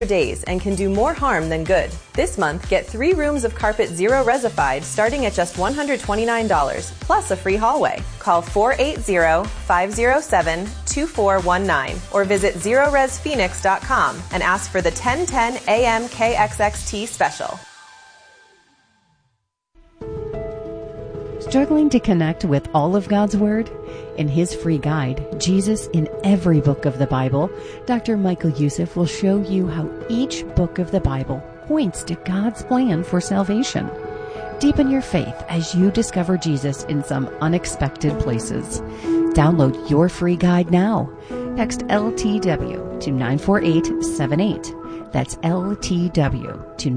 days and can do more harm than good. This month, get 3 rooms of carpet Zero Resified starting at just $129, plus a free hallway. Call 480-507-2419 or visit ZeroResPhoenix.com and ask for the 1010 AM KXXT special. Struggling to connect with all of God's Word? In his free guide, Jesus in Every Book of the Bible, Dr. Michael Youssef will show you how each book of the Bible points to God's plan for salvation. Deepen your faith as you discover Jesus in some unexpected places. Download your free guide now. Text LTW to 94878. That's LTW to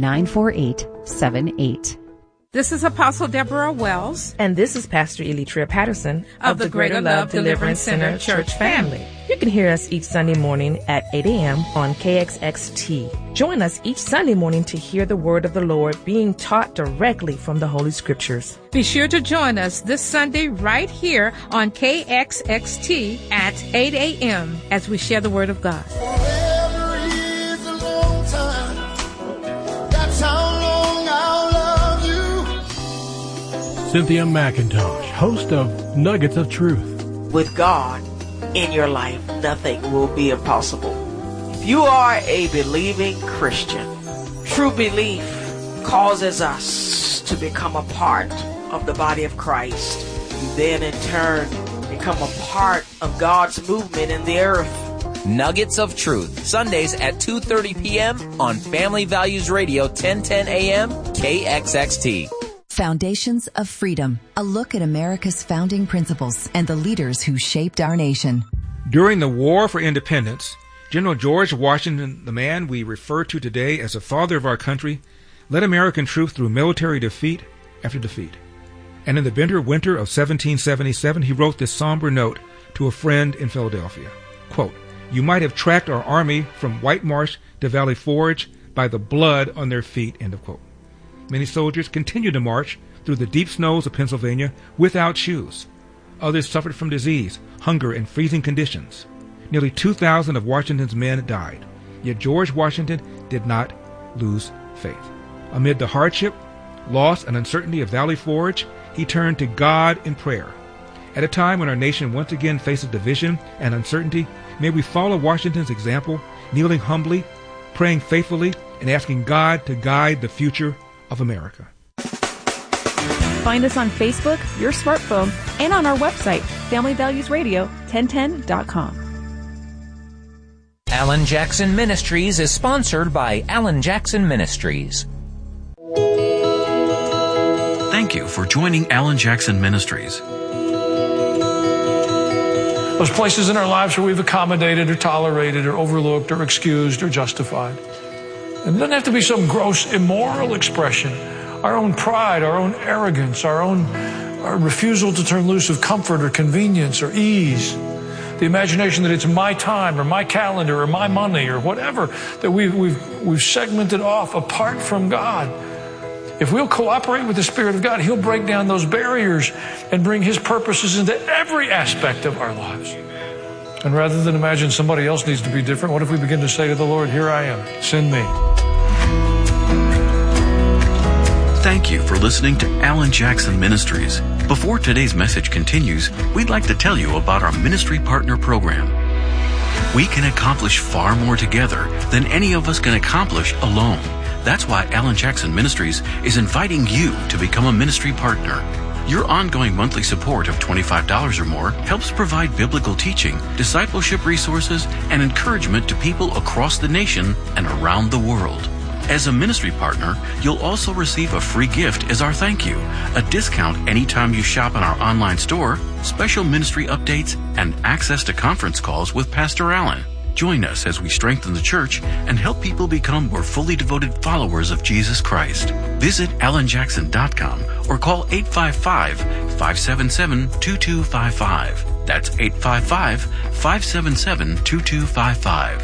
94878. This is Apostle Deborah Wells. And this is Pastor Elitria Patterson of the Greater Love Deliverance Center Church family. You can hear us each Sunday morning at 8 a.m. on KXXT. Join us each Sunday morning to hear the word of the Lord being taught directly from the Holy Scriptures. Be sure to join us this Sunday right here on KXXT at 8 a.m. as we share the word of God. Forever is a long time. That's how long I'll love you. Cynthia McIntosh, host of Nuggets of Truth. With God in your life, nothing will be impossible. If you are a believing Christian, true belief causes us to become a part of the body of Christ. You then in turn become a part of God's movement in the earth. Nuggets of Truth, Sundays at 2:30 p.m. on Family Values Radio, 1010 a.m. KXXT. Foundations of Freedom, a look at America's founding principles and the leaders who shaped our nation. During the War for Independence, General George Washington, the man we refer to today as the father of our country, led American troops through military defeat after defeat. And in the bitter winter of 1777, he wrote this somber note to a friend in Philadelphia. Quote, "You might have tracked our army from White Marsh to Valley Forge by the blood on their feet," end of quote. Many soldiers continued to march through the deep snows of Pennsylvania without shoes. Others suffered from disease, hunger, and freezing conditions. Nearly 2,000 of Washington's men died. Yet George Washington did not lose faith. Amid the hardship, loss, and uncertainty of Valley Forge, he turned to God in prayer. At a time when our nation once again faces division and uncertainty, may we follow Washington's example, kneeling humbly, praying faithfully, and asking God to guide the future of America. Find us on Facebook, your smartphone, and on our website, FamilyValuesRadio1010.com. Alan Jackson Ministries is sponsored by Alan Jackson Ministries. Thank you for joining Alan Jackson Ministries. Those places in our lives where we've accommodated or tolerated or overlooked or excused or justified. And it doesn't have to be some gross immoral expression. Our own pride, our own arrogance, our refusal to turn loose of comfort or convenience or ease. The imagination that it's my time or my calendar or my money or whatever that we've segmented off apart from God. If we'll cooperate with the Spirit of God, He'll break down those barriers and bring His purposes into every aspect of our lives. And rather than imagine somebody else needs to be different, what if we begin to say to the Lord, "Here I am, send me." Thank you for listening to Alan Jackson Ministries. Before today's message continues, we'd like to tell you about our Ministry Partner Program. We can accomplish far more together than any of us can accomplish alone. That's why Alan Jackson Ministries is inviting you to become a ministry partner. Your ongoing monthly support of $25 or more helps provide biblical teaching, discipleship resources, and encouragement to people across the nation and around the world. As a ministry partner, you'll also receive a free gift as our thank you, a discount anytime you shop in our online store, special ministry updates, and access to conference calls with Pastor Allen. Join us as we strengthen the church and help people become more fully devoted followers of Jesus Christ. Visit alanjackson.com or call 855-577-2255. That's 855-577-2255.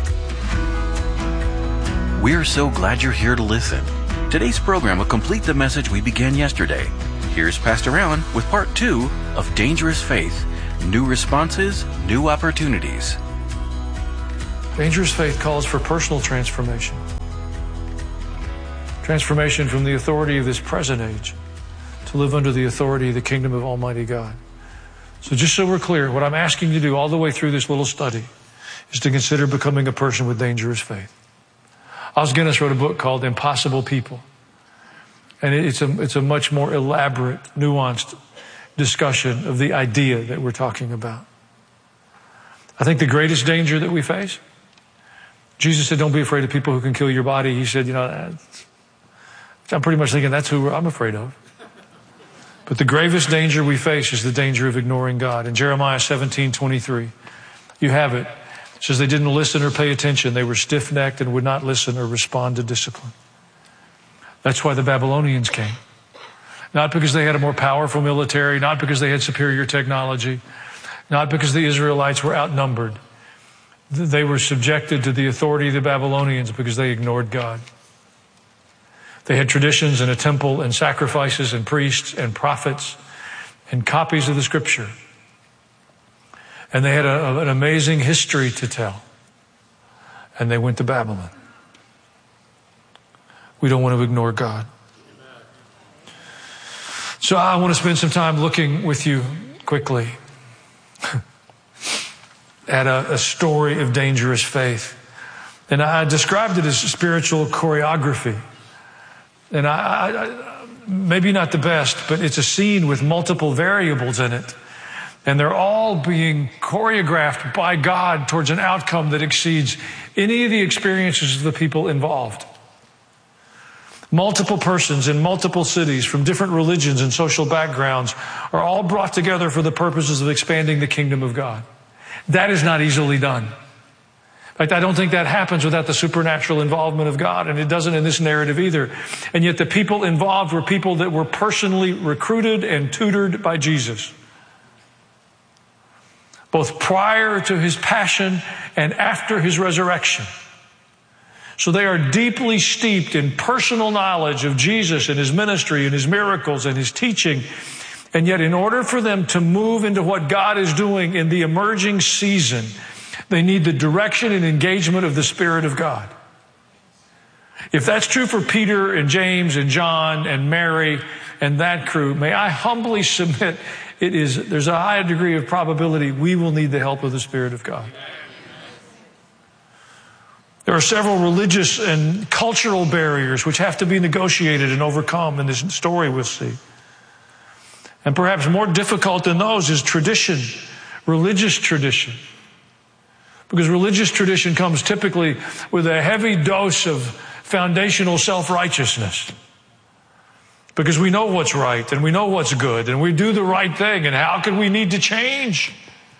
We're so glad you're here to listen. Today's program will complete the message we began yesterday. Here's Pastor Allen with part 2 of Dangerous Faith, New Responses, New Opportunities. Dangerous faith calls for personal transformation. Transformation from the authority of this present age to live under the authority of the kingdom of Almighty God. So just so we're clear, what I'm asking you to do all the way through this little study is to consider becoming a person with dangerous faith. Os Guinness wrote a book called Impossible People. And it's a much more elaborate, nuanced discussion of the idea that we're talking about. I think the greatest danger that we face, Jesus said, don't be afraid of people who can kill your body. He said, I'm pretty much thinking that's who I'm afraid of. But the gravest danger we face is the danger of ignoring God. In Jeremiah 17:23, you have it. It says they didn't listen or pay attention. They were stiff-necked and would not listen or respond to discipline. That's why the Babylonians came. Not because they had a more powerful military, not because they had superior technology, not because the Israelites were outnumbered. They were subjected to the authority of the Babylonians because they ignored God. They had traditions and a temple and sacrifices and priests and prophets and copies of the Scripture. And they had an amazing history to tell. And they went to Babylon. We don't want to ignore God. So I want to spend some time looking with you quickly at a story of dangerous faith. And I described it as spiritual choreography. And I maybe not the best, but it's a scene with multiple variables in it. And they're all being choreographed by God towards an outcome that exceeds any of the experiences of the people involved. Multiple persons in multiple cities from different religions and social backgrounds are all brought together for the purposes of expanding the kingdom of God. That is not easily done. In fact, I don't think that happens without the supernatural involvement of God, and it doesn't in this narrative either. And yet the people involved were people that were personally recruited and tutored by Jesus, both prior to his passion and after his resurrection. So they are deeply steeped in personal knowledge of Jesus and his ministry and his miracles and his teaching. And yet in order for them to move into what God is doing in the emerging season, they need the direction and engagement of the Spirit of God. If that's true for Peter and James and John and Mary and that crew, may I humbly submit, there's a high degree of probability we will need the help of the Spirit of God. There are several religious and cultural barriers which have to be negotiated and overcome in this story we'll see. And perhaps more difficult than those is tradition, religious tradition. Because religious tradition comes typically with a heavy dose of foundational self-righteousness. Because we know what's right and we know what's good and we do the right thing, and how can we need to change?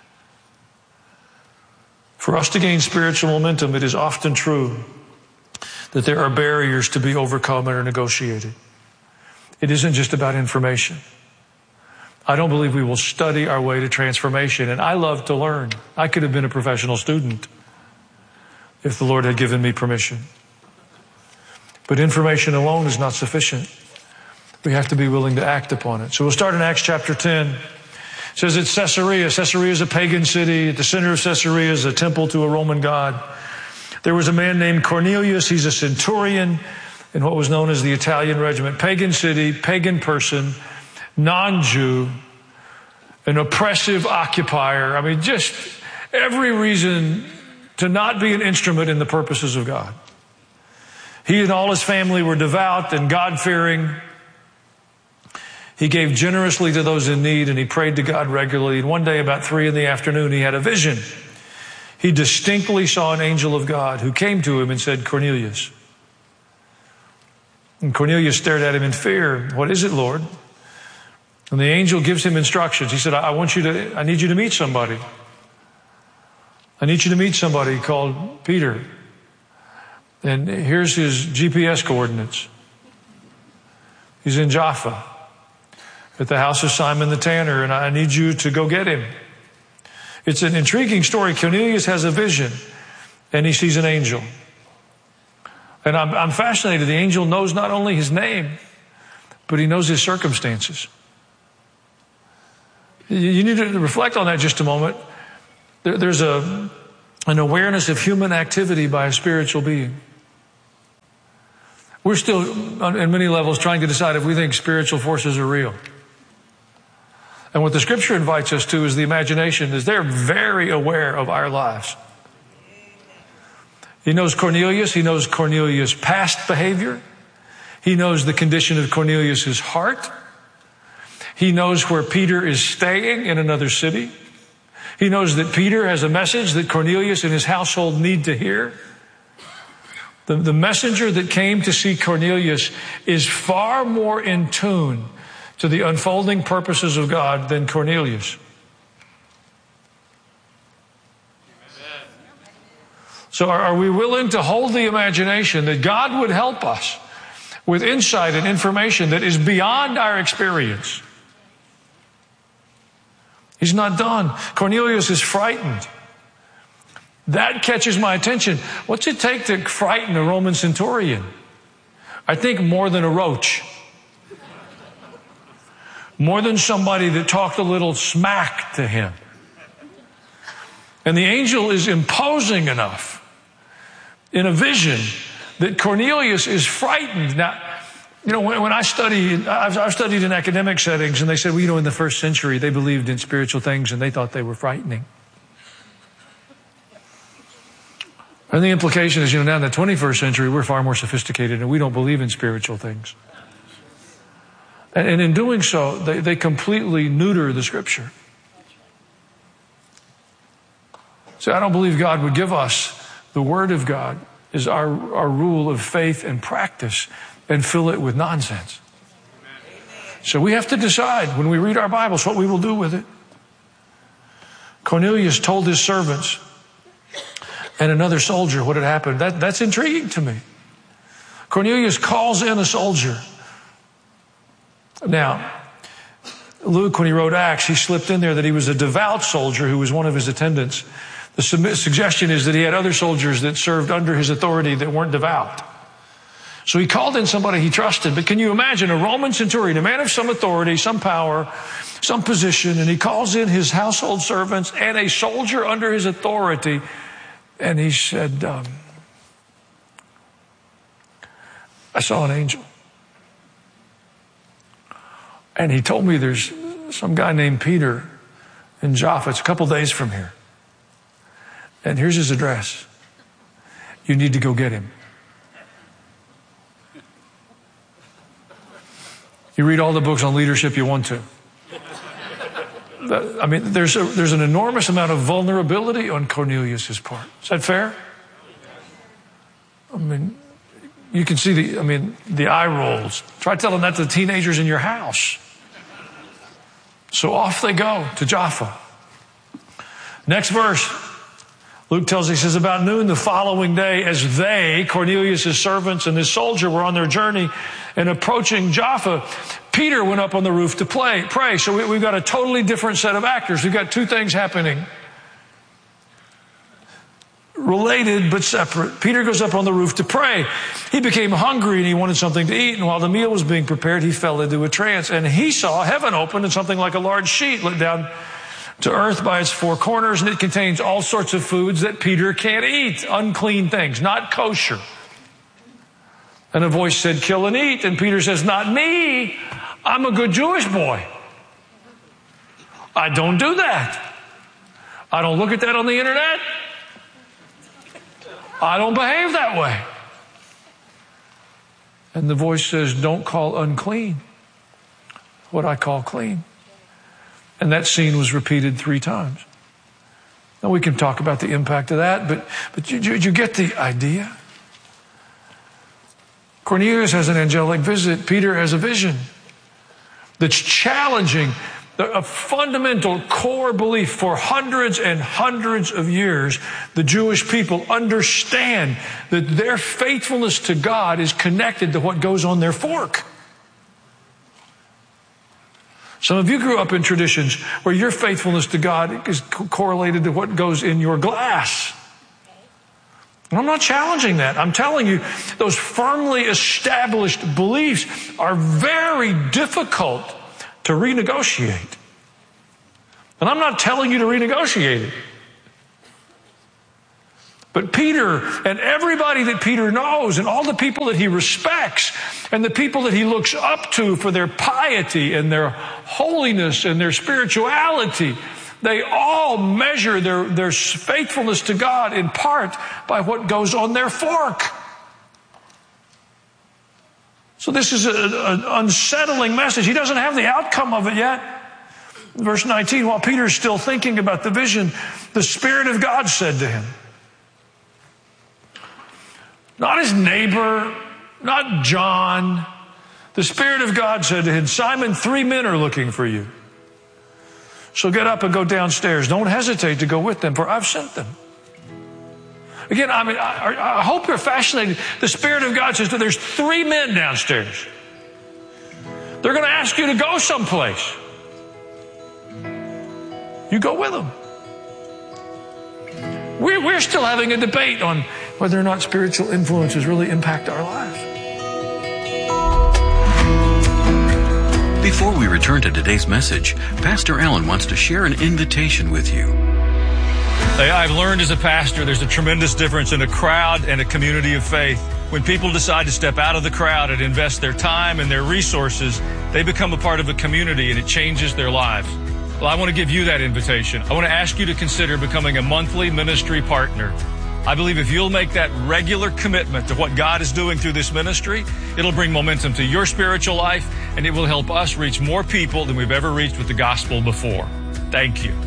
For us to gain spiritual momentum, it is often true that there are barriers to be overcome and are negotiated. It isn't just about information. I don't believe we will study our way to transformation, and I love to learn. I could have been a professional student if the Lord had given me permission. But information alone is not sufficient. We have to be willing to act upon it. So we'll start in Acts chapter 10. It says it's Caesarea. Caesarea is a pagan city. At the center of Caesarea is a temple to a Roman god. There was a man named Cornelius. He's a centurion in what was known as the Italian regiment. Pagan city, pagan person, non-Jew, an oppressive occupier. I mean, just every reason to not be an instrument in the purposes of God. He and all his family were devout and God-fearing. He gave generously to those in need, and he prayed to God regularly. And one day about 3 p.m, he had a vision. He distinctly saw an angel of God who came to him and said, Cornelius. And Cornelius stared at him in fear. What is it, Lord? And the angel gives him instructions. He said, I need you to meet somebody. I need you to meet somebody called Peter. And here's his GPS coordinates. He's in Jaffa at the house of Simon the tanner, and I need you to go get him. It's an intriguing story. Cornelius has a vision, and he sees an angel. And I'm fascinated. The angel knows not only his name, but he knows his circumstances. You need to reflect on that just a moment. There's a an awareness of human activity by a spiritual being. We're still, on many levels, trying to decide if we think spiritual forces are real. And what the Scripture invites us to is the imagination, is they're very aware of our lives. He knows Cornelius. He knows Cornelius' past behavior. He knows the condition of Cornelius' heart. He knows where Peter is staying in another city. He knows that Peter has a message that Cornelius and his household need to hear. The messenger that came to see Cornelius is far more in tune to the unfolding purposes of God than Cornelius. So are we willing to hold the imagination that God would help us with insight and information that is beyond our experience? He's not done. Cornelius is frightened. That catches my attention. What's it take to frighten a Roman centurion? I think more than a roach. More than somebody that talked a little smack to him. And the angel is imposing enough in a vision that Cornelius is frightened. Now, you know, when I've studied in academic settings, and they said, well, you know, in the first century, they believed in spiritual things and they thought they were frightening. And the implication is, you know, now in the 21st century, we're far more sophisticated and we don't believe in spiritual things. And in doing so, they completely neuter the Scripture. So I don't believe God would give us the Word of God as our rule of faith and practice and fill it with nonsense. So we have to decide when we read our Bibles what we will do with it. Cornelius told his servants and another soldier what had happened. That's intriguing to me. Cornelius calls in a soldier. Now, Luke, when he wrote Acts, he slipped in there that he was a devout soldier who was one of his attendants. The suggestion is that he had other soldiers that served under his authority that weren't devout. So he called in somebody he trusted. But can you imagine a Roman centurion, a man of some authority, some power, some position, and he calls in his household servants and a soldier under his authority, and he said, I saw an angel. And he told me there's some guy named Peter in Jaffa. It's a couple days from here. And here's his address. You need to go get him. You read all the books on leadership you want to. I mean, there's an enormous amount of vulnerability on Cornelius' part. Is that fair? I mean, you can see the eye rolls. Try telling that to the teenagers in your house. So off they go to Jaffa. Next verse. Luke tells us, he says, about noon the following day, as they, Cornelius' servants and his soldier, were on their journey and approaching Jaffa, Peter went up on the roof to pray. So we've got a totally different set of actors. We've got two things happening. Related but separate. Peter goes up on the roof to pray. He became hungry and he wanted something to eat. And while the meal was being prepared, he fell into a trance. And he saw heaven open and something like a large sheet let down to earth by its four corners, and it contains all sorts of foods that Peter can't eat, unclean things, not kosher. And a voice said, kill and eat. And Peter says, not me. I'm a good Jewish boy. I don't do that. I don't look at that on the internet. I don't behave that way. And the voice says, don't call unclean what I call clean. And that scene was repeated 3 times. Now we can talk about the impact of that, but you get the idea? Cornelius has an angelic visit. Peter has a vision that's challenging a fundamental core belief for hundreds and hundreds of years. The Jewish people understand that their faithfulness to God is connected to what goes on their fork. Some of you grew up in traditions where your faithfulness to God is correlated to what goes in your glass. And I'm not challenging that. I'm telling you, those firmly established beliefs are very difficult to renegotiate. And I'm not telling you to renegotiate it. But Peter and everybody that Peter knows and all the people that he respects and the people that he looks up to for their piety and their holiness and their spirituality, they all measure their faithfulness to God in part by what goes on their fork. So this is an unsettling message. He doesn't have the outcome of it yet. Verse 19, while Peter's still thinking about the vision, the Spirit of God said to him, not his neighbor, not John. The Spirit of God said to him, Simon, 3 men are looking for you. So get up and go downstairs. Don't hesitate to go with them, for I've sent them. Again, I hope you're fascinated. The Spirit of God says that there's 3 men downstairs. They're going to ask you to go someplace. You go with them. We're still having a debate on whether or not spiritual influences really impact our lives. Before we return to today's message, Pastor Allen wants to share an invitation with you. I've learned as a pastor there's a tremendous difference in a crowd and a community of faith. When people decide to step out of the crowd and invest their time and their resources, they become a part of a community and it changes their lives. Well, I want to give you that invitation. I want to ask you to consider becoming a monthly ministry partner. I believe if you'll make that regular commitment to what God is doing through this ministry, it'll bring momentum to your spiritual life, and it will help us reach more people than we've ever reached with the gospel before. Thank you.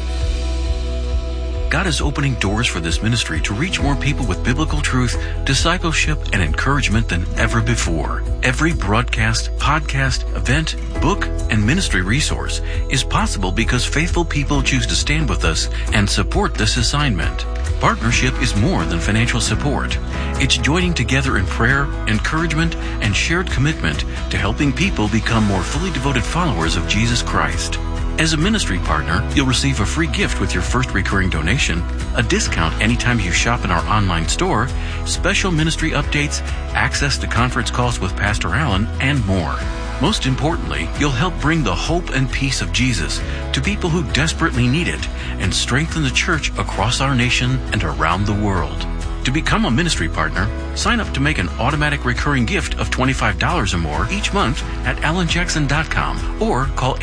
God is opening doors for this ministry to reach more people with biblical truth, discipleship, and encouragement than ever before. Every broadcast, podcast, event, book, and ministry resource is possible because faithful people choose to stand with us and support this assignment. Partnership is more than financial support. It's joining together in prayer, encouragement, and shared commitment to helping people become more fully devoted followers of Jesus Christ. As a ministry partner, you'll receive a free gift with your first recurring donation, a discount anytime you shop in our online store, special ministry updates, access to conference calls with Pastor Allen, and more. Most importantly, you'll help bring the hope and peace of Jesus to people who desperately need it and strengthen the church across our nation and around the world. To become a ministry partner, sign up to make an automatic recurring gift of $25 or more each month at alanjackson.com or call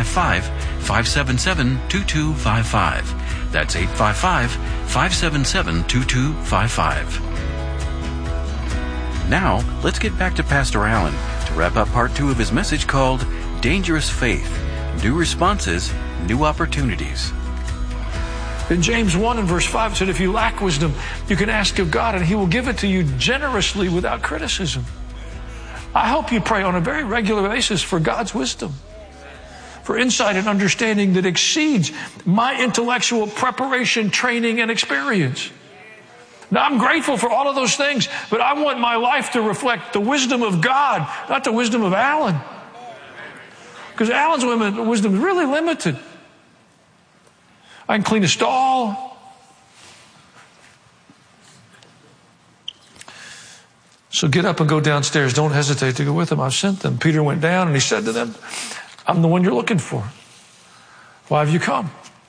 855-577-2255. That's 855-577-2255. Now, let's get back to Pastor Allen to wrap up part 2 of his message called Dangerous Faith, New Responses, New Opportunities. In James 1 and verse 5, it said, if you lack wisdom, you can ask of God, and He will give it to you generously without criticism. I hope you pray on a very regular basis for God's wisdom, for insight and understanding that exceeds my intellectual preparation, training, and experience. Now, I'm grateful for all of those things, but I want my life to reflect the wisdom of God, not the wisdom of Alan. Because Alan's wisdom is really limited. I can clean a stall. So get up and go downstairs. Don't hesitate to go with them. I've sent them. Peter went down and he said to them, I'm the one you're looking for. Why have you come?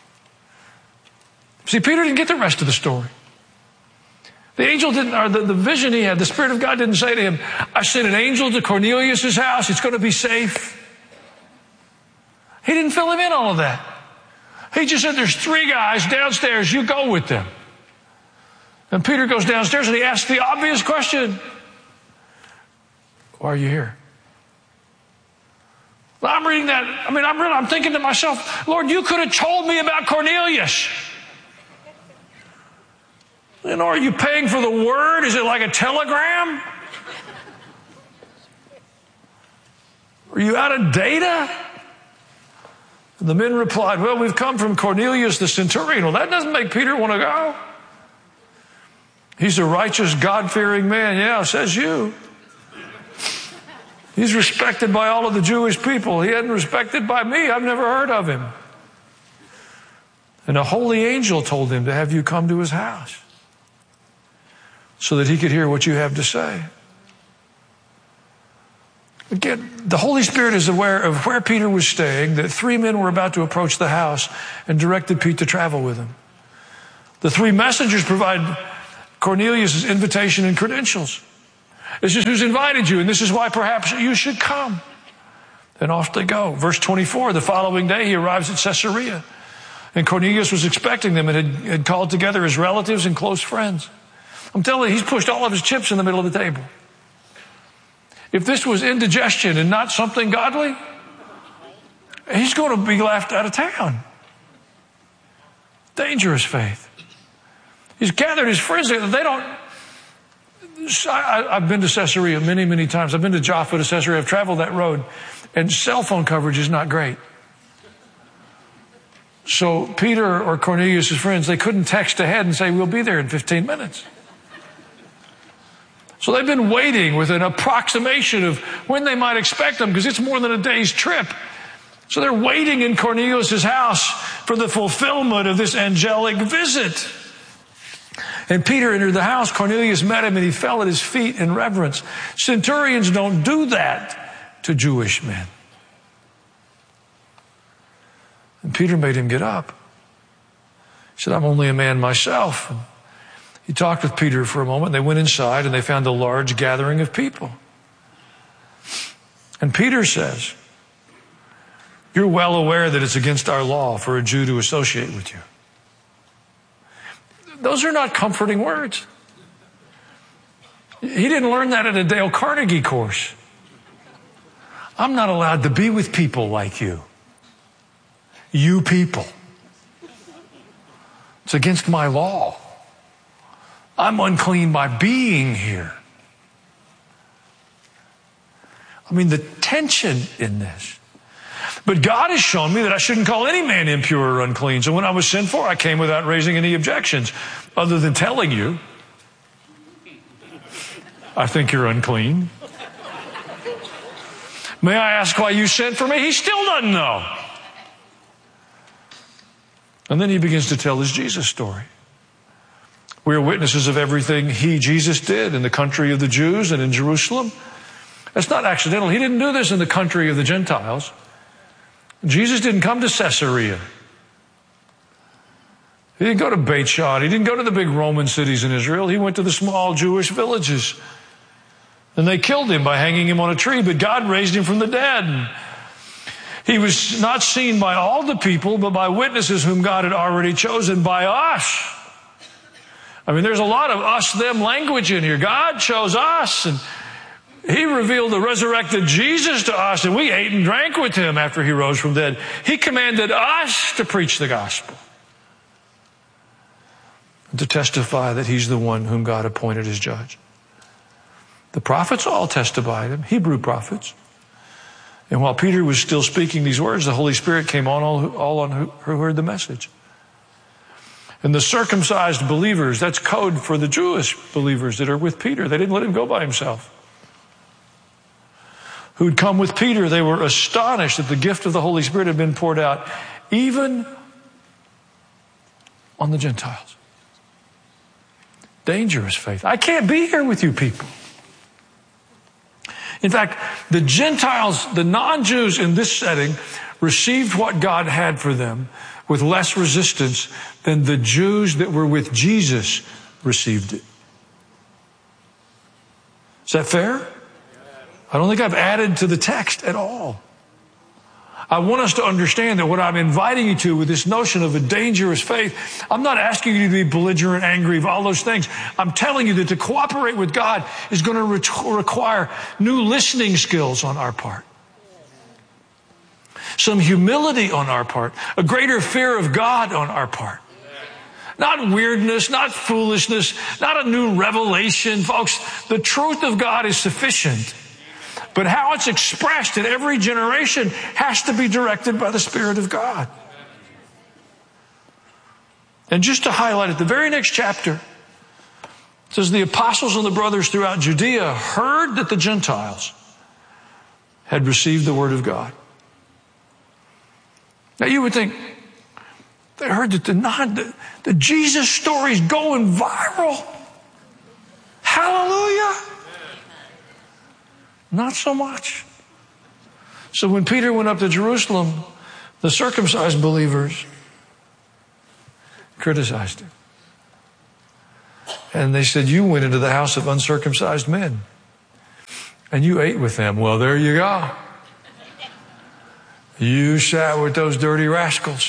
See, Peter didn't get the rest of the story. The angel didn't, or the vision he had, the Spirit of God didn't say to him, I sent an angel to Cornelius' house. It's going to be safe. He didn't fill him in all of that. He just said, there's 3 guys downstairs. You go with them. And Peter goes downstairs and he asks the obvious question. Why are you here? Well, I'm reading that. I'm thinking to myself, Lord, you could have told me about Cornelius. You know, are you paying for the word? Is it like a telegram? Are you out of data? And the men replied, well, we've come from Cornelius the centurion. Well, that doesn't make Peter want to go. He's a righteous, God-fearing man. Yeah, says you. He's respected by all of the Jewish people. He isn't respected by me. I've never heard of him. And a holy angel told him to have you come to his house so that he could hear what you have to say. Again, the Holy Spirit is aware of where Peter was staying, that 3 men were about to approach the house, and directed Pete to travel with him. The 3 messengers provide Cornelius' invitation and credentials. This is who's invited you, and this is why perhaps you should come. Then off they go. Verse 24, the following day he arrives at Caesarea. And Cornelius was expecting them and had called together his relatives and close friends. I'm telling you, he's pushed all of his chips in the middle of the table. If this was indigestion and not something godly, he's going to be left out of town. Dangerous faith. He's gathered his friends. They don't... I've been to Caesarea many, many times. I've been to Jaffa to Caesarea. I've traveled that road. And cell phone coverage is not great. So Peter or Cornelius' friends, they couldn't text ahead and say, we'll be there in 15 minutes. So they've been waiting with an approximation of when they might expect them, because it's more than a day's trip. So they're waiting in Cornelius' house for the fulfillment of this angelic visit. And Peter entered the house. Cornelius met him and he fell at his feet in reverence. Centurions don't do that to Jewish men. And Peter made him get up. He said, I'm only a man myself. And he talked with Peter for a moment. They went inside and they found a large gathering of people. And Peter says, you're well aware that it's against our law for a Jew to associate with you. Those are not comforting words. He didn't learn that at a Dale Carnegie course. I'm not allowed to be with people like you. You people. It's against my law. I'm unclean by being here. I mean, the tension in this. But God has shown me that I shouldn't call any man impure or unclean. So when I was sent for, I came without raising any objections, other than telling you, I think you're unclean. May I ask why you sent for me? He still doesn't know. And then he begins to tell his Jesus story. We are witnesses of everything Jesus did in the country of the Jews and in Jerusalem. That's not accidental. He didn't do this in the country of the Gentiles. Jesus didn't come to Caesarea. He didn't go to Beit Shad. He didn't go to the big Roman cities in Israel. He went to the small Jewish villages. And they killed him by hanging him on a tree, but God raised him from the dead. He was not seen by all the people, but by witnesses whom God had already chosen, by us. I mean, there's a lot of us-them language in here. God chose us, and He revealed the resurrected Jesus to us, and we ate and drank with Him after He rose from the dead. He commanded us to preach the gospel and to testify that He's the one whom God appointed as judge. The prophets all testified Him, Hebrew prophets. And while Peter was still speaking these words, the Holy Spirit came on all on who heard the message. And the circumcised believers, that's code for the Jewish believers that are with Peter. They didn't let him go by himself. Who'd come with Peter, they were astonished that the gift of the Holy Spirit had been poured out even on the Gentiles. Dangerous faith. I can't be here with you people. In fact, the Gentiles, the non-Jews in this setting, received what God had for them with less resistance than the Jews that were with Jesus received it. Is that fair? I don't think I've added to the text at all. I want us to understand that what I'm inviting you to with this notion of a dangerous faith, I'm not asking you to be belligerent, angry, all those things. I'm telling you that to cooperate with God is going to require new listening skills on our part. Some humility on our part, a greater fear of God on our part. Not weirdness, not foolishness, not a new revelation. Folks, the truth of God is sufficient. But how it's expressed in every generation has to be directed by the Spirit of God. And just to highlight it, the very next chapter says the apostles and the brothers throughout Judea heard that the Gentiles had received the word of God. Now you would think they heard that the Jesus story is going viral. Hallelujah. Not so much. So when Peter went up to Jerusalem, the circumcised believers criticized him. And they said, you went into the house of uncircumcised men and you ate with them. Well, there you go. You sat with those dirty rascals.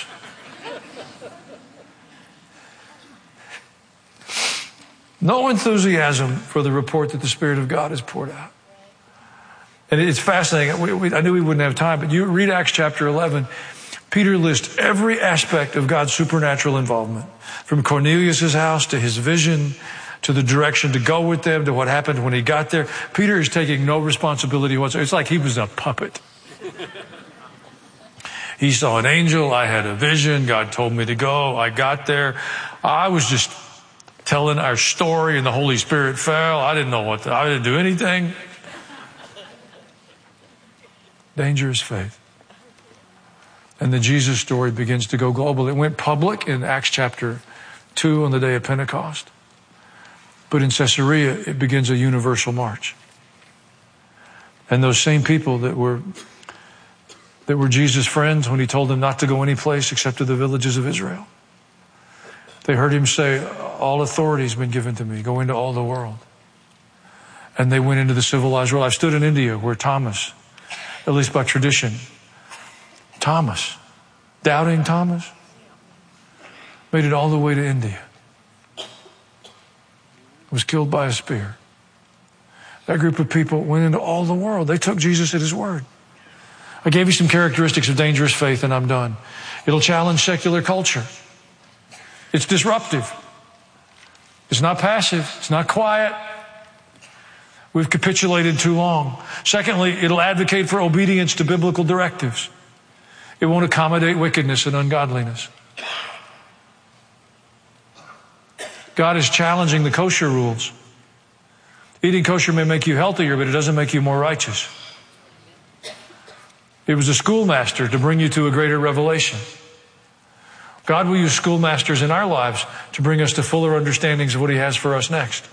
No enthusiasm for the report that the Spirit of God has poured out. And it's fascinating. I knew we wouldn't have time, but you read Acts chapter 11. Peter lists every aspect of God's supernatural involvement, from Cornelius' house to his vision, to the direction to go with them, to what happened when he got there. Peter is taking no responsibility whatsoever. It's like he was a puppet. He saw an angel. I had a vision. God told me to go. I got there. I was just telling our story and the Holy Spirit fell. I didn't know I didn't do anything. Dangerous faith. And the Jesus story begins to go global. It went public in Acts chapter 2 on the day of Pentecost. But in Caesarea, it begins a universal march. And those same people that were Jesus' friends when he told them not to go any place except to the villages of Israel, they heard him say, all authority has been given to me. Go into all the world. And they went into the civilized world. I stood in India where Thomas, at least by tradition, doubting Thomas, made it all the way to India. Was killed by a spear. That group of people went into all the world. They took Jesus at his word. I gave you some characteristics of dangerous faith and I'm done. It'll challenge secular culture. It's disruptive. It's not passive. It's not quiet. We've capitulated too long. Secondly, it'll advocate for obedience to biblical directives. It won't accommodate wickedness and ungodliness. God is challenging the kosher rules. Eating kosher may make you healthier, but it doesn't make you more righteous. It was a schoolmaster to bring you to a greater revelation. God will use schoolmasters in our lives to bring us to fuller understandings of what he has for us next.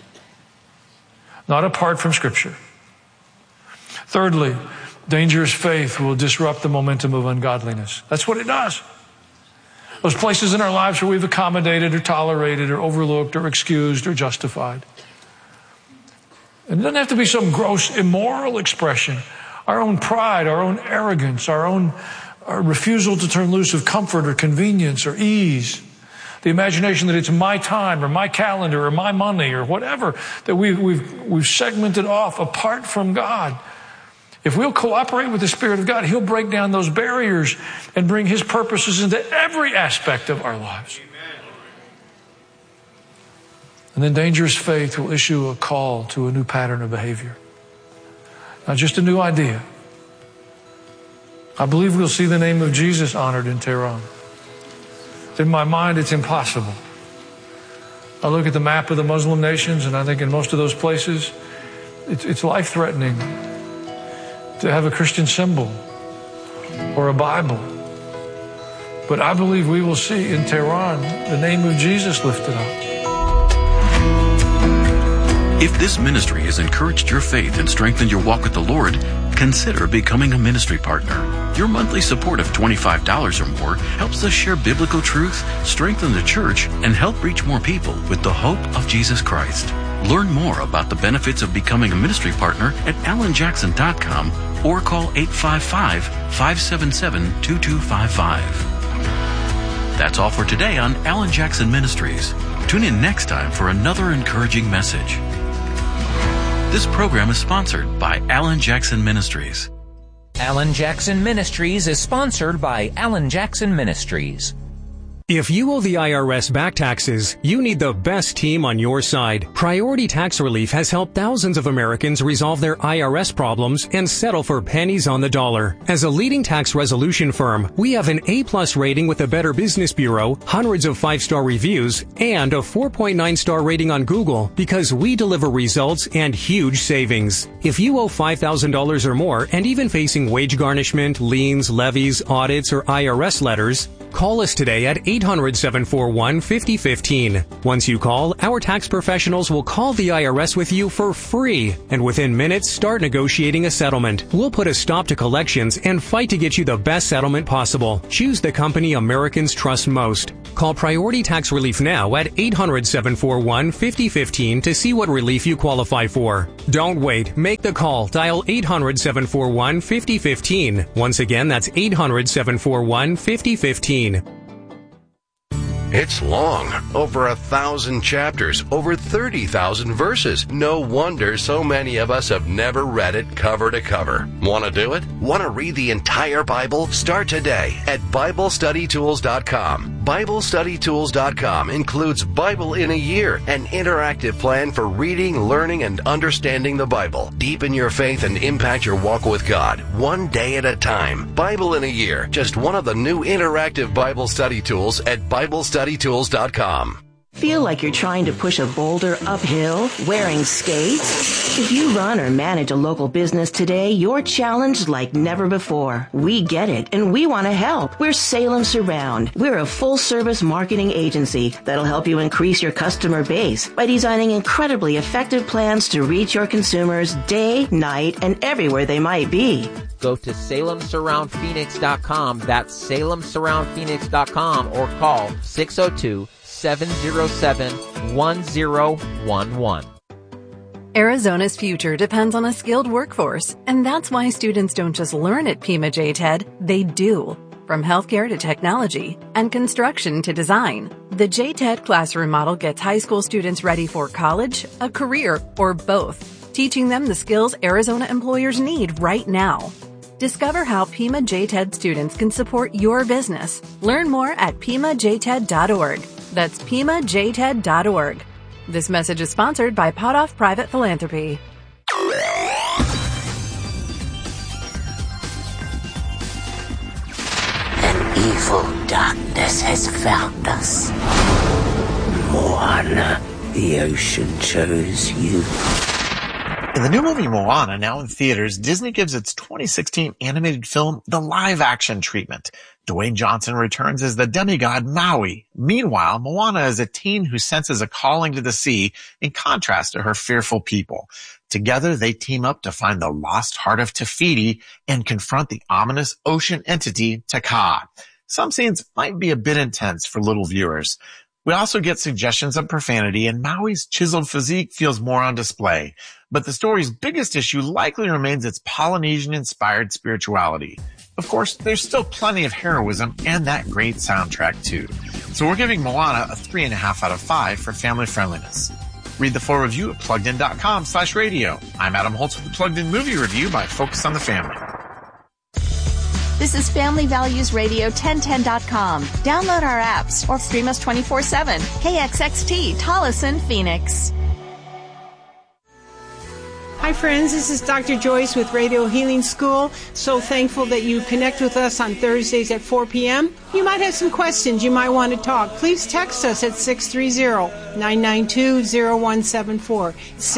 Not apart from Scripture. Thirdly, dangerous faith will disrupt the momentum of ungodliness. That's what it does. Those places in our lives where we've accommodated or tolerated or overlooked or excused or justified. And it doesn't have to be some gross immoral expression. Our own pride, our own arrogance, our refusal to turn loose of comfort or convenience or ease. The imagination that it's my time or my calendar or my money or whatever that we've segmented off apart from God. If we'll cooperate with the Spirit of God, he'll break down those barriers and bring his purposes into every aspect of our lives. And then dangerous faith will issue a call to a new pattern of behavior. Not just a new idea. I believe we'll see the name of Jesus honored in Tehran. In my mind, it's impossible. I look at the map of the Muslim nations, and I think in most of those places, it's life-threatening to have a Christian symbol or a Bible. But I believe we will see in Tehran the name of Jesus lifted up. If this ministry has encouraged your faith and strengthened your walk with the Lord, consider becoming a ministry partner. Your monthly support of $25 or more helps us share biblical truth, strengthen the church, and help reach more people with the hope of Jesus Christ. Learn more about the benefits of becoming a ministry partner at alanjackson.com or call 855-577-2255. That's all for today on Alan Jackson Ministries. Tune in next time for another encouraging message. This program is sponsored by Alan Jackson Ministries. Alan Jackson Ministries is sponsored by Alan Jackson Ministries. If you owe the IRS back taxes, you need the best team on your side. Priority Tax Relief has helped thousands of Americans resolve their IRS problems and settle for pennies on the dollar. As a leading tax resolution firm, we have an A+ rating with the Better Business Bureau, hundreds of 5-star reviews, and a 4.9-star rating on Google because we deliver results and huge savings. If you owe $5,000 or more and even facing wage garnishment, liens, levies, audits, or IRS letters, call us today at 800-741-5015. Once you call, our tax professionals will call the IRS with you for free, and within minutes start negotiating a settlement. We'll put a stop to collections and fight to get you the best settlement possible. Choose the company Americans trust most. Call Priority Tax Relief now at 800-741-5015 to see what relief you qualify for. Don't wait. Make the call. Dial 800-741-5015. Once again, that's 800-741-5015. It's long, over 1,000 chapters, over 30,000 verses. No wonder so many of us have never read it cover to cover. Want to do it? Want to read the entire Bible? Start today at BibleStudyTools.com. BibleStudyTools.com includes Bible in a Year, an interactive plan for reading, learning, and understanding the Bible. Deepen your faith and impact your walk with God, one day at a time. Bible in a Year, just one of the new interactive Bible study tools at BibleStudyTools.com. Feel like you're trying to push a boulder uphill wearing skates? If you run or manage a local business today, you're challenged like never before. We get it, and we want to help. We're Salem Surround. We're a full-service marketing agency that'll help you increase your customer base by designing incredibly effective plans to reach your consumers day, night, and everywhere they might be. Go to SalemSurroundPhoenix.com. That's SalemSurroundPhoenix.com or call 602-707-1011. Arizona's future depends on a skilled workforce, and that's why students don't just learn at Pima JTED, they do. From healthcare to technology and construction to design, the JTED classroom model gets high school students ready for college, a career, or both, teaching them the skills Arizona employers need right now. Discover how Pima JTED students can support your business. Learn more at PimaJTED.org. That's PimaJTED.org. This message is sponsored by Potoff Private Philanthropy. An evil darkness has found us. Moana, the ocean chose you. In the new movie Moana, now in theaters, Disney gives its 2016 animated film the live-action treatment. Dwayne Johnson returns as the demigod Maui. Meanwhile, Moana is a teen who senses a calling to the sea in contrast to her fearful people. Together, they team up to find the lost heart of Te Fiti and confront the ominous ocean entity Te Kā. Some scenes might be a bit intense for little viewers. We also get suggestions of profanity, and Maui's chiseled physique feels more on display. But the story's biggest issue likely remains its Polynesian-inspired spirituality. Of course, there's still plenty of heroism and that great soundtrack too. So we're giving Moana a 3.5 out of 5 for family friendliness. Read the full review at PluggedIn.com/radio. I'm Adam Holtz with the Plugged In Movie Review by Focus on the Family. This is Family Values Radio 1010.com. Download our apps or stream us 24/7. KXXT, Tolleson, Phoenix. Hi friends, this is Dr. Joyce with Radio Healing School. So thankful that you connect with us on Thursdays at 4 p.m. You might have some questions. You might want to talk. Please text us at 630-992-0174.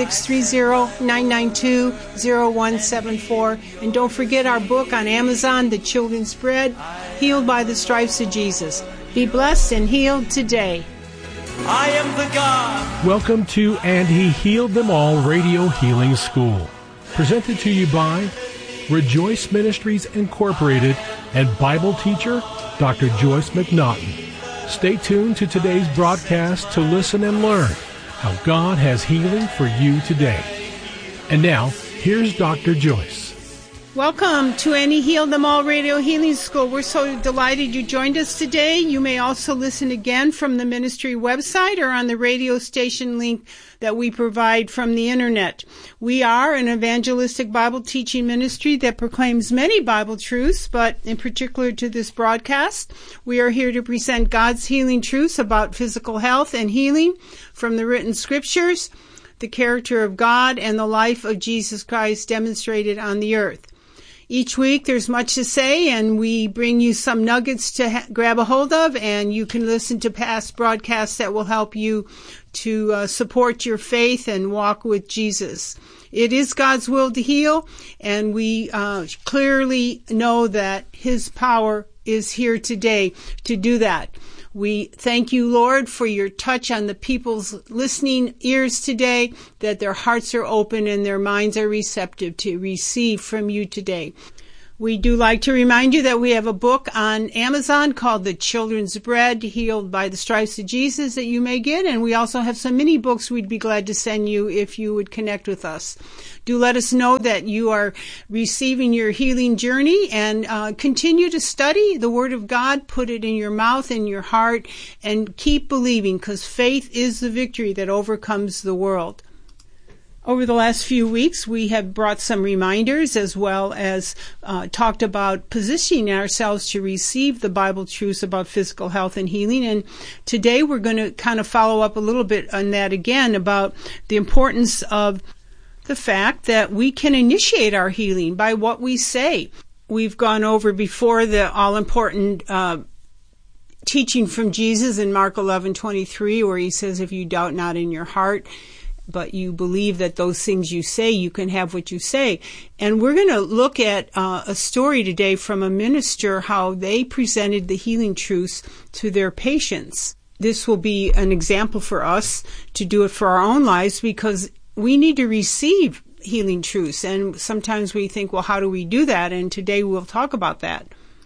630-992-0174. And don't forget our book on Amazon, The Children's Bread, Healed by the Stripes of Jesus. Be blessed and healed today. I am the God. Welcome to And He Healed Them All Radio Healing School. Presented to you by Rejoice Ministries Incorporated and Bible teacher Dr. Joyce McNaughton. Stay tuned to today's broadcast to listen and learn how God has healing for you today. And now, here's Dr. Joyce. Welcome to Any Heal Them All Radio Healing School. We're so delighted you joined us today. You may also listen again from the ministry website or on the radio station link that we provide from the internet. We are an evangelistic Bible teaching ministry that proclaims many Bible truths, but in particular to this broadcast, we are here to present God's healing truths about physical health and healing from the written scriptures, the character of God, and the life of Jesus Christ demonstrated on the earth. Each week there's much to say, and we bring you some nuggets to grab a hold of, and you can listen to past broadcasts that will help you to support your faith and walk with Jesus. It is God's will to heal, and we clearly know that His power is here today to do that. We thank you, Lord, for your touch on the people's listening ears today, that their hearts are open and their minds are receptive to receive from you today. We do like to remind you that we have a book on Amazon called The Children's Bread, Healed by the Stripes of Jesus, that you may get. And we also have some mini books we'd be glad to send you if you would connect with us. Do let us know that you are receiving your healing journey, and continue to study the Word of God. Put it in your mouth, in your heart, and keep believing, because faith is the victory that overcomes the world. Over the last few weeks, we have brought some reminders, as well as talked about positioning ourselves to receive the Bible truths about physical health and healing. And today we're going to kind of follow up a little bit on that again, about the importance of the fact that we can initiate our healing by what we say. We've gone over before the all-important teaching from Jesus in Mark 11:23, where he says, if you doubt not in your heart, but you believe that those things you say, you can have what you say. And we're going to look at a story today from a minister, how they presented the healing truths to their patients. This will be an example for us to do it for our own lives, because we need to receive healing truths. And sometimes we think, well, how do we do that? And today we'll talk about that.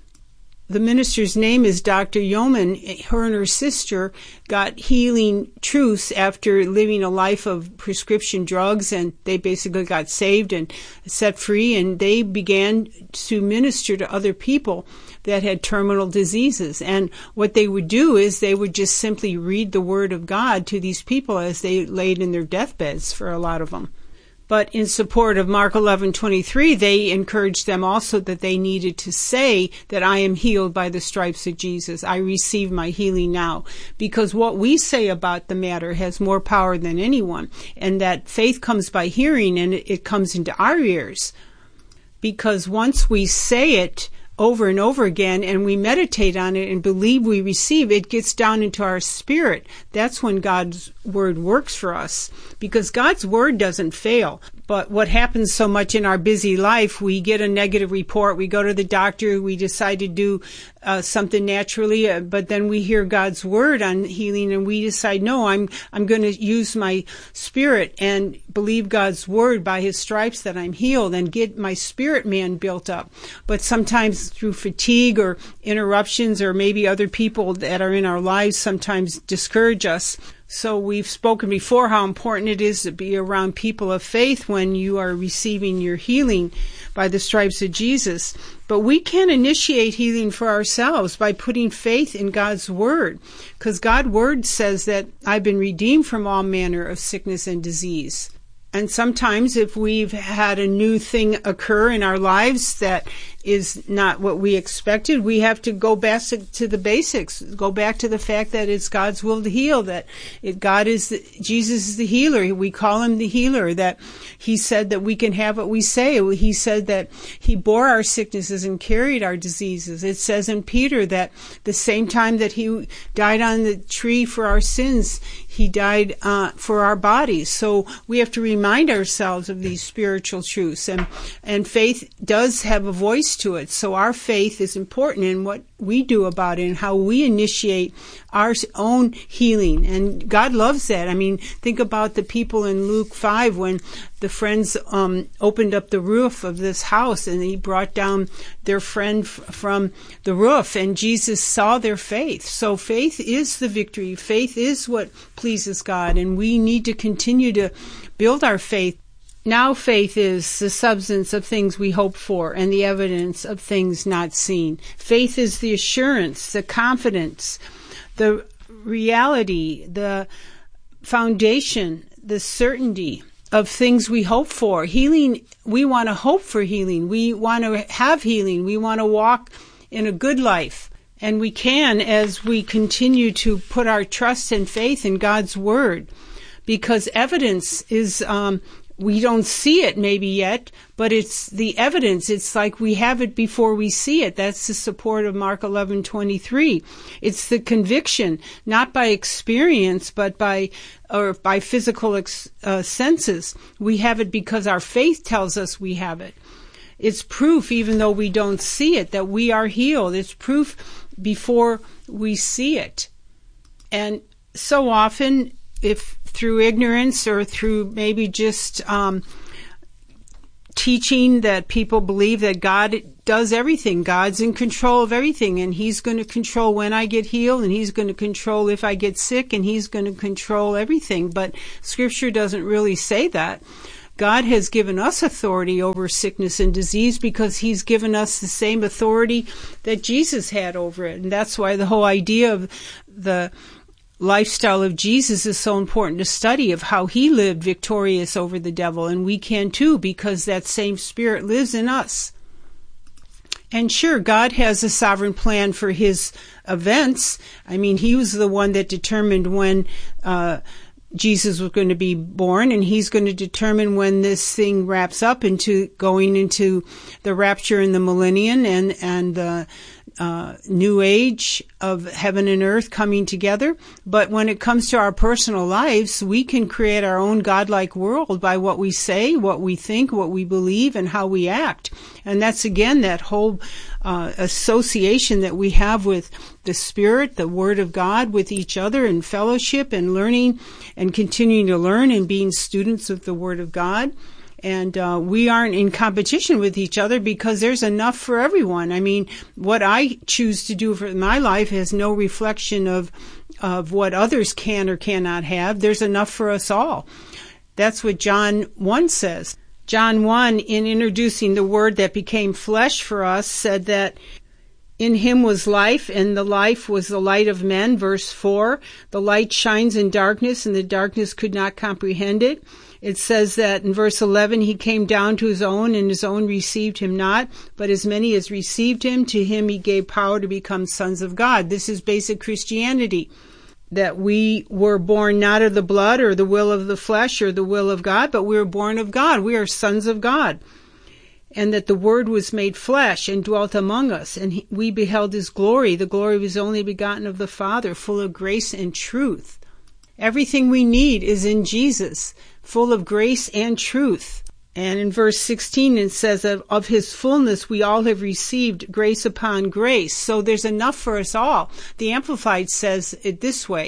The minister's name is Dr. Yeoman. Her and her sister got healing truths after living a life of prescription drugs, and they basically got saved and set free, and they began to minister to other people that had terminal diseases. And what they would do is they would just simply read the Word of God to these people as they laid in their deathbeds, for a lot of them. But in support of Mark 11:23, they encouraged them also that they needed to say that I am healed by the stripes of Jesus. I receive my healing now. Because what we say about the matter has more power than anyone. And that faith comes by hearing, and it comes into our ears. Because once we say it over and over again, and we meditate on it and believe we receive, it gets down into our spirit. That's when God's Word works for us, because God's Word doesn't fail. But what happens so much in our busy life, we get a negative report, we go to the doctor, we decide to do something naturally, but then we hear God's Word on healing, and we decide, no, I'm going to use my spirit and believe God's Word by His stripes that I'm healed, and get my spirit man built up. But sometimes through fatigue or interruptions, or maybe other people that are in our lives sometimes discourage us. So we've spoken before how important it is to be around people of faith when you are receiving your healing by the stripes of Jesus. But we can initiate healing for ourselves by putting faith in God's Word, because God's Word says that I've been redeemed from all manner of sickness and disease. And sometimes if we've had a new thing occur in our lives that is not what we expected, we have to go back to the basics, go back to the fact that it's God's will to heal, that Jesus is the healer. We call Him the healer, that He said that we can have what we say. He said that He bore our sicknesses and carried our diseases. It says in Peter that the same time that He died on the tree for our sins, He died for our bodies. So we have to remind ourselves of these spiritual truths. And faith does have a voice to it. So our faith is important in what we do about it and how we initiate our own healing. And God loves that. I mean, think about the people in Luke 5 when the friends opened up the roof of this house, and He brought down their friend from the roof, and Jesus saw their faith. So faith is the victory. Faith is what pleases God, and we need to continue to build our faith. Now faith is the substance of things we hope for and the evidence of things not seen. Faith is the assurance, the confidence, the reality, the foundation, the certainty of things we hope for. Healing, we want to hope for healing. We want to have healing. We want to walk in a good life. And we can as we continue to put our trust and faith in God's Word. Because evidence is, we don't see it maybe yet, but it's the evidence. It's like we have it before we see it. That's the support of Mark 11:23. It's the conviction, not by experience, but by physical senses. We have it because our faith tells us we have it. It's proof, even though we don't see it, that we are healed. It's proof before we see it. And so often, if through ignorance or through maybe just teaching that people believe that God does everything. God's in control of everything, and He's going to control when I get healed, and He's going to control if I get sick, and He's going to control everything. But Scripture doesn't really say that. God has given us authority over sickness and disease because He's given us the same authority that Jesus had over it. And that's why the whole idea of the lifestyle of Jesus is so important to study, of how He lived victorious over the devil. And we can too, because that same Spirit lives in us. And sure, God has a sovereign plan for His events. I mean, He was the one that determined when Jesus was going to be born, and He's going to determine when this thing wraps up into going into the rapture and the millennium and the new age of heaven and earth coming together. But when it comes to our personal lives, we can create our own godlike world by what we say, what we think, what we believe, and how we act. And that's, again, that whole association that we have with the Spirit, the Word of God, with each other, and fellowship and learning and continuing to learn and being students of the Word of God. And we aren't in competition with each other because there's enough for everyone. I mean, what I choose to do for my life has no reflection of what others can or cannot have. There's enough for us all. That's what John 1 says. John 1, in introducing the Word that became flesh for us, said that in Him was life, and the life was the light of men. Verse 4, the light shines in darkness, and the darkness could not comprehend it. It says that in verse 11, He came down to His own, and His own received Him not. But as many as received Him, to Him He gave power to become sons of God. This is basic Christianity, that we were born not of the blood or the will of the flesh or the will of God, but we were born of God. We are sons of God. And that the Word was made flesh and dwelt among us, and we beheld His glory, the glory of His only begotten of the Father, full of grace and truth. Everything we need is in Jesus, full of grace and truth. And in verse 16 it says, of His fullness we all have received grace upon grace. So there's enough for us all. The Amplified says it this way: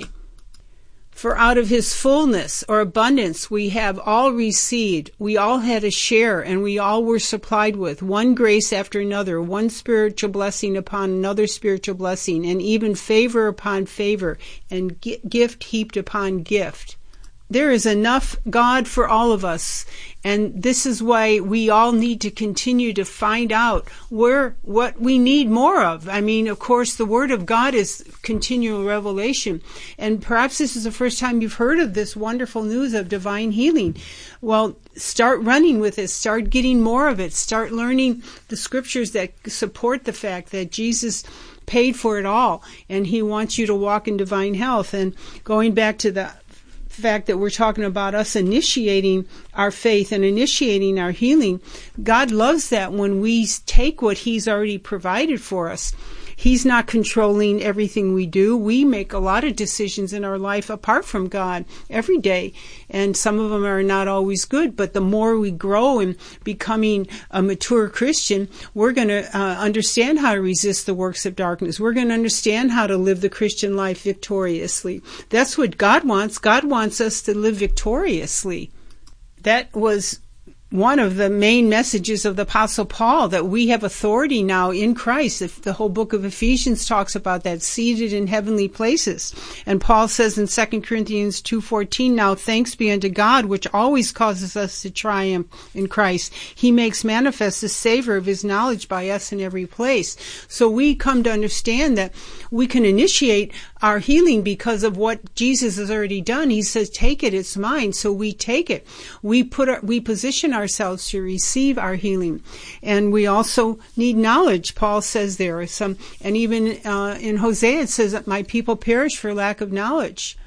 for out of His fullness or abundance we have all received. We all had a share, and we all were supplied with one grace after another, one spiritual blessing upon another spiritual blessing, and even favor upon favor, and gift heaped upon gift. There is enough God for all of us, and this is why we all need to continue to find out what we need more of. I mean, of course, the Word of God is continual revelation, and perhaps this is the first time you've heard of this wonderful news of divine healing. Well, start running with it. Start getting more of it. Start learning the Scriptures that support the fact that Jesus paid for it all, and He wants you to walk in divine health. And going back to the fact that we're talking about us initiating our faith and initiating our healing, God loves that when we take what He's already provided for us. He's not controlling everything we do. We make a lot of decisions in our life apart from God every day, and some of them are not always good. But the more we grow in becoming a mature Christian, we're going to understand how to resist the works of darkness. We're going to understand how to live the Christian life victoriously. That's what God wants. God wants us to live victoriously. That was one of the main messages of the Apostle Paul, that we have authority now in Christ. If the whole book of Ephesians talks about that, seated in heavenly places. And Paul says in 2 Corinthians 2:14, now thanks be unto God, which always causes us to triumph in Christ. He makes manifest the savor of His knowledge by us in every place. So we come to understand that we can initiate our healing because of what Jesus has already done. He says, take it, it's mine. So we take it. We position ourselves to receive our healing. And we also need knowledge. Paul says there are some, and even in Hosea it says that my people perish for lack of knowledge.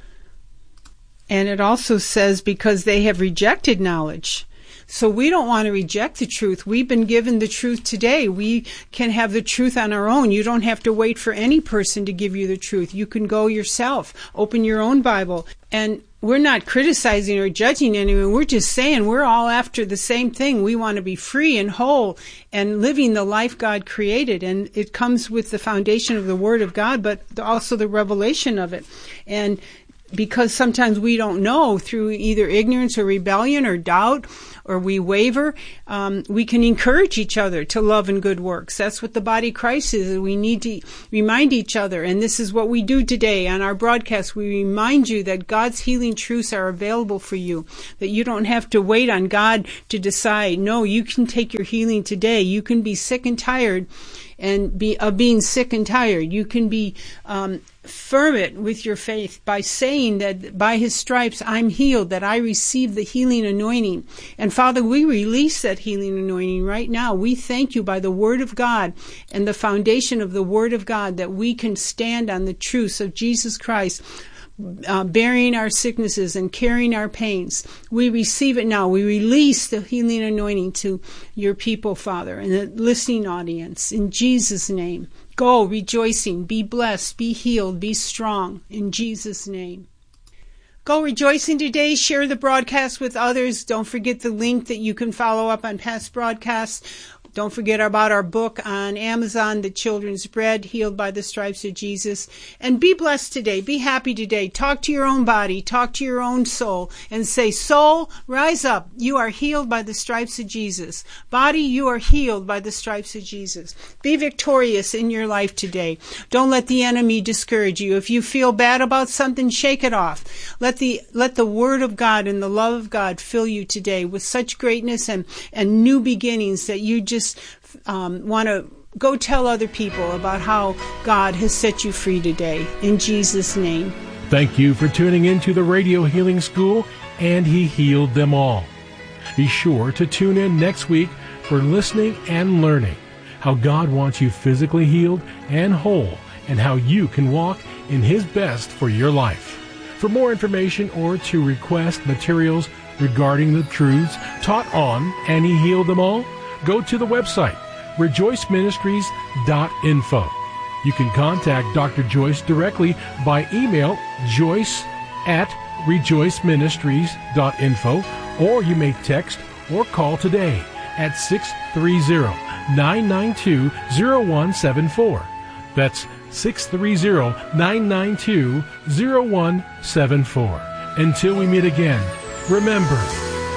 And it also says because they have rejected knowledge. So we don't want to reject the truth. We've been given the truth today. We can have the truth on our own. You don't have to wait for any person to give you the truth. You can go yourself, open your own Bible. And we're not criticizing or judging anyone. We're just saying we're all after the same thing. We want to be free and whole and living the life God created. And it comes with the foundation of the Word of God, but also the revelation of it. And because sometimes we don't know through either ignorance or rebellion or doubt or we waver, we can encourage each other to love and good works. That's what the body of Christ is. We need to remind each other. And this is what we do today on our broadcast. We remind you that God's healing truths are available for you, that you don't have to wait on God to decide. No, you can take your healing today. You can be sick and tired and being sick and tired. You can be firm it with your faith by saying that by his stripes I'm healed, that I receive the healing anointing. And Father, we release that healing anointing right now. We thank you by the word of God and the foundation of the word of God that we can stand on the truths of Jesus Christ, bearing our sicknesses and carrying our pains. We receive it now. We release the healing anointing to your people, Father, and the listening audience. In Jesus' name. Go rejoicing, be blessed, be healed, be strong. In Jesus' name. Go rejoicing today. Share the broadcast with others. Don't forget the link that you can follow up on past broadcasts. Don't forget about our book on Amazon, The Children's Bread, Healed by the Stripes of Jesus. And be blessed today. Be happy today. Talk to your own body. Talk to your own soul. And say, soul, rise up. You are healed by the stripes of Jesus. Body, you are healed by the stripes of Jesus. Be victorious in your life today. Don't let the enemy discourage you. If you feel bad about something, shake it off. Let the word of God and the love of God fill you today with such greatness and new beginnings that you just want to go tell other people about how God has set you free today. In Jesus' name. Thank you for tuning in to the Radio Healing School, and He healed them all. Be sure to tune in next week for listening and learning how God wants you physically healed and whole, and how you can walk in His best for your life. For more information or to request materials regarding the truths taught on And He Healed Them All, go to the website, rejoiceministries.info. You can contact Dr. Joyce directly by email, joyce@rejoiceministries.info, or you may text or call today at 630-992-0174. That's 630-992-0174. Until we meet again, remember,